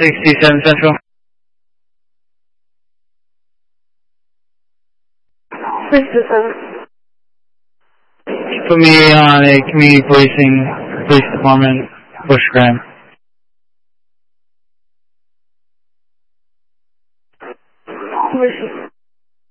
67 Central. Put me on a community police department, Bush Graham. Where's